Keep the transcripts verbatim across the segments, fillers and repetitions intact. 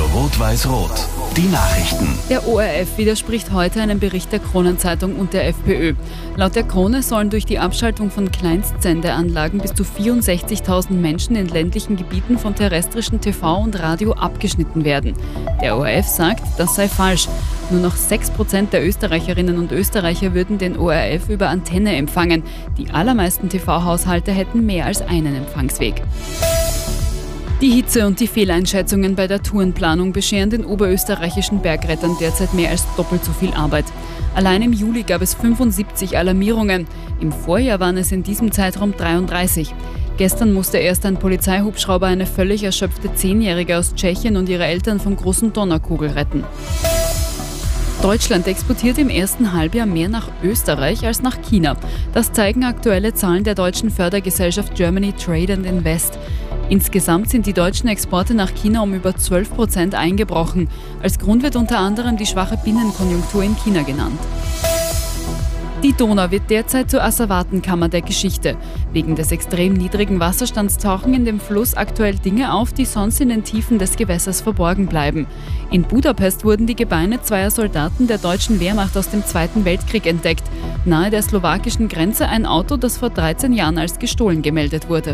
Rot-Weiß-Rot. Die Nachrichten. Der O R F widerspricht heute einem Bericht der Kronenzeitung und der FPÖ. Laut der Krone sollen durch die Abschaltung von Kleinstsendeanlagen bis zu vierundsechzigtausend Menschen in ländlichen Gebieten von terrestrischem T V und Radio abgeschnitten werden. Der O R F sagt, das sei falsch. Nur noch sechs Prozent der Österreicherinnen und Österreicher würden den O R F über Antenne empfangen. Die allermeisten T V-Haushalte hätten mehr als einen Empfangsweg. Die Hitze und die Fehleinschätzungen bei der Tourenplanung bescheren den oberösterreichischen Bergrettern derzeit mehr als doppelt so viel Arbeit. Allein im Juli gab es fünfundsiebzig Alarmierungen. Im Vorjahr waren es in diesem Zeitraum dreiunddreißig. Gestern musste erst ein Polizeihubschrauber eine völlig erschöpfte Zehnjährige aus Tschechien und ihre Eltern vom großen Donnerkogel retten. Deutschland exportiert im ersten Halbjahr mehr nach Österreich als nach China. Das zeigen aktuelle Zahlen der deutschen Fördergesellschaft Germany Trade and Invest. Insgesamt sind die deutschen Exporte nach China um über zwölf Prozent eingebrochen. Als Grund wird unter anderem die schwache Binnenkonjunktur in China genannt. Die Donau wird derzeit zur Asservatenkammer der Geschichte. Wegen des extrem niedrigen Wasserstands tauchen in dem Fluss aktuell Dinge auf, die sonst in den Tiefen des Gewässers verborgen bleiben. In Budapest wurden die Gebeine zweier Soldaten der deutschen Wehrmacht aus dem Zweiten Weltkrieg entdeckt. Nahe der slowakischen Grenze ein Auto, das vor dreizehn Jahren als gestohlen gemeldet wurde.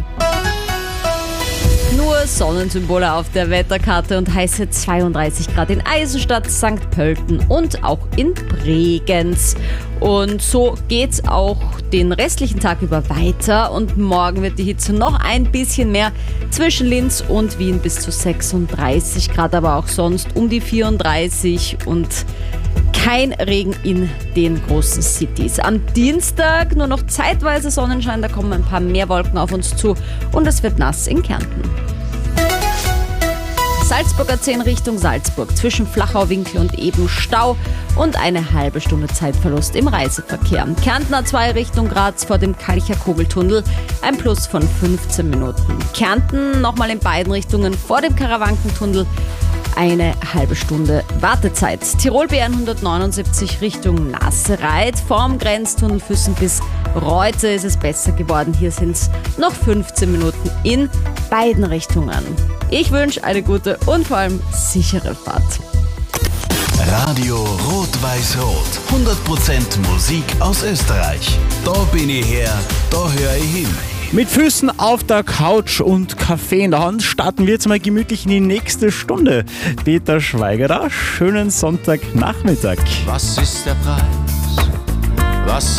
Nur Sonnensymbole auf der Wetterkarte und heiße zweiunddreißig Grad in Eisenstadt, Sankt Pölten und auch in Bregenz. Und so geht's auch den restlichen Tag über weiter und morgen wird die Hitze noch ein bisschen mehr, zwischen Linz und Wien bis zu sechsunddreißig Grad, aber auch sonst um die vierunddreißig und kein Regen in den großen Cities. Am Dienstag nur noch zeitweise Sonnenschein, da kommen ein paar mehr Wolken auf uns zu und es wird nass in Kärnten. Salzburger zehn Richtung Salzburg, zwischen Flachau-Winkel und eben Stau und eine halbe Stunde Zeitverlust im Reiseverkehr. Kärntner zwei Richtung Graz vor dem Kalcher Kogeltunnel, ein Plus von fünfzeen Minuten. Kärnten nochmal in beiden Richtungen vor dem Karawankentunnel, eine halbe Stunde Wartezeit. Tirol B hundertneunundsiebzig Richtung Nassereit. Vorm Grenztunnel Füssen bis Reute ist es besser geworden. Hier sind es noch fünfzehn Minuten in beiden Richtungen. Ich wünsche eine gute und vor allem sichere Fahrt. Radio Rot-Weiß-Rot. hundert Prozent Musik aus Österreich. Da bin ich her, da höre ich hin. Mit Füßen auf der Couch und Kaffee in der Hand starten wir jetzt mal gemütlich in die nächste Stunde. Peter Schweigerer, schönen Sonntagnachmittag. Was ist der Preis? Was